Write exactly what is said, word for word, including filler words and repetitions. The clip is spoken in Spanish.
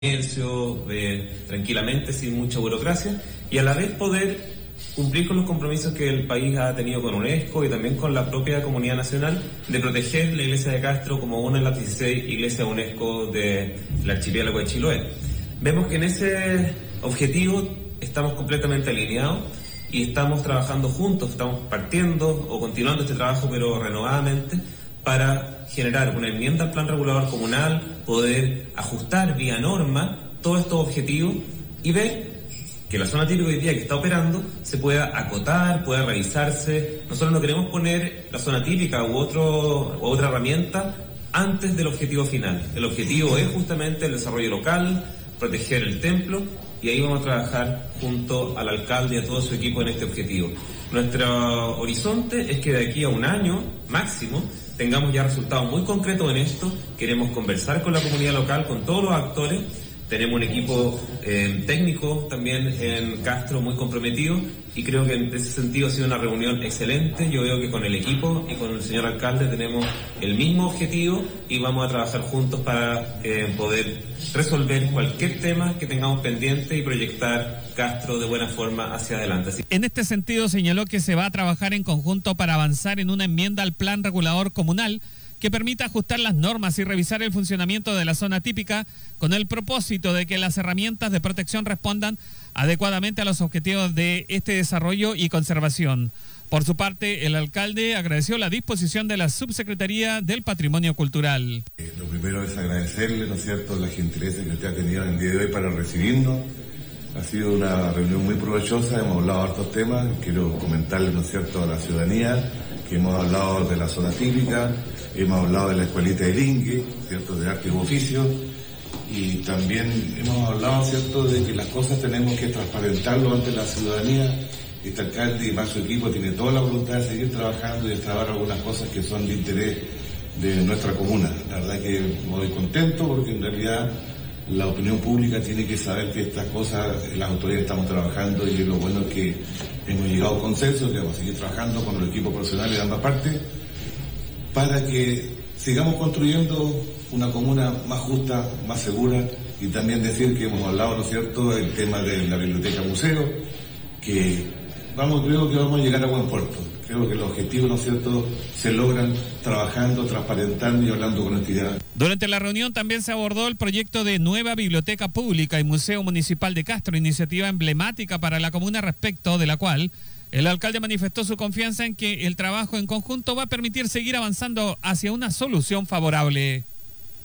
eh, tranquilamente, sin mucha burocracia, y a la vez poder cumplir con los compromisos que el país ha tenido con UNESCO y también con la propia comunidad nacional de proteger la iglesia de Castro como una de las dieciséis iglesias UNESCO del archipiélago de Chiloé. Vemos que en ese objetivo estamos completamente alineados y estamos trabajando juntos, estamos partiendo o continuando este trabajo pero renovadamente para generar una enmienda al plan regulador comunal, poder ajustar vía norma todos estos objetivos y ver que la zona típica hoy día que está operando se pueda acotar, pueda revisarse. Nosotros no queremos poner la zona típica u, otro, u otra herramienta antes del objetivo final. El objetivo es justamente el desarrollo local, proteger el templo, y ahí vamos a trabajar junto al alcalde y a todo su equipo en este objetivo. Nuestro horizonte es que de aquí a un año máximo tengamos ya resultados muy concretos en esto. Queremos conversar con la comunidad local, con todos los actores. Tenemos un equipo eh, técnico también en Castro muy comprometido y creo que en ese sentido ha sido una reunión excelente. Yo veo que con el equipo y con el señor alcalde tenemos el mismo objetivo y vamos a trabajar juntos para eh, poder resolver cualquier tema que tengamos pendiente y proyectar Castro de buena forma hacia adelante. Así... En este sentido señaló que se va a trabajar en conjunto para avanzar en una enmienda al plan regulador comunal que permita ajustar las normas y revisar el funcionamiento de la zona típica con el propósito de que las herramientas de protección respondan adecuadamente a los objetivos de este desarrollo y conservación. Por su parte, el alcalde agradeció la disposición de la Subsecretaría del Patrimonio Cultural. Eh, lo primero es agradecerle, ¿no es cierto?, la gentileza que usted ha tenido en el día de hoy para recibirnos. Ha sido una reunión muy provechosa, hemos hablado de hartos temas. Quiero comentarle, ¿no es cierto?, a la ciudadanía que hemos hablado de la zona típica, hemos hablado de la escuelita de Lingue, ¿cierto?, de arte y oficio, y también hemos hablado, ¿cierto?, de que las cosas tenemos que transparentarlo ante la ciudadanía. Este alcalde y más su equipo tiene toda la voluntad de seguir trabajando y de trabajar algunas cosas que son de interés de nuestra comuna. La verdad que me voy contento porque en realidad la opinión pública tiene que saber que estas cosas las autoridades estamos trabajando, y lo bueno es que hemos llegado a un consenso que vamos a seguir trabajando con el equipo profesional de ambas partes para que sigamos construyendo una comuna más justa, más segura, y también decir que hemos hablado, ¿no es cierto?, el tema de la biblioteca museo, que vamos, creo que vamos a llegar a buen puerto. Creo que los objetivos, ¿no es cierto?, se logran trabajando, transparentando y hablando con honestidad. Durante la reunión también se abordó el proyecto de nueva biblioteca pública y Museo Municipal de Castro, iniciativa emblemática para la comuna, respecto de la cual el alcalde manifestó su confianza en que el trabajo en conjunto va a permitir seguir avanzando hacia una solución favorable.